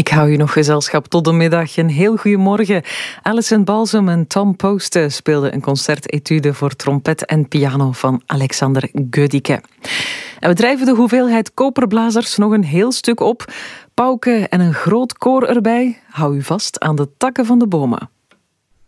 hou u nog gezelschap tot de middag. Een heel goedemorgen. Alison Balsam en Tom Posten speelden een concertetude voor trompet en piano van Alexander Gödicke. En we drijven de hoeveelheid koperblazers nog een heel stuk op. Pauken en een groot koor erbij. Hou u vast aan de takken van de bomen.